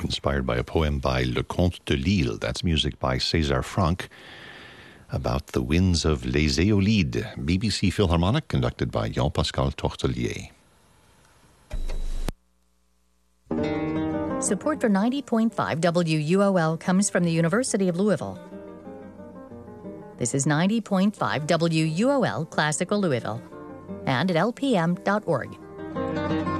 inspired by a poem by Le Comte de Lille. That's music by César Franck about the winds of Les Éolides, BBC Philharmonic, conducted by Jean-Pascal Tortelier. Support for 90.5 WUOL comes from the University of Louisville. This is 90.5 WUOL Classical Louisville and at lpm.org.